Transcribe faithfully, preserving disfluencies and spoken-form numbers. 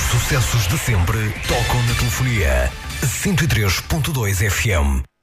sucessos de sempre tocam na telefonia. cento e três ponto dois F M.